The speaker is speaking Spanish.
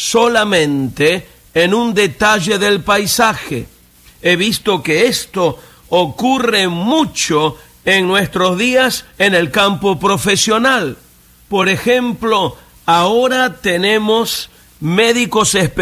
solamente en un detalle del paisaje. He visto que esto ocurre mucho en nuestros días en el campo profesional. Por ejemplo, ahora tenemos médicos especialistas